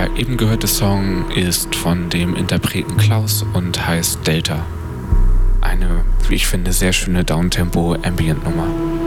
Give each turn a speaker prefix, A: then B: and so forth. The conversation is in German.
A: Der eben gehörte Song ist von dem Interpreten Klaus und heißt Delta. Eine, wie ich finde, sehr schöne Downtempo-Ambient-Nummer.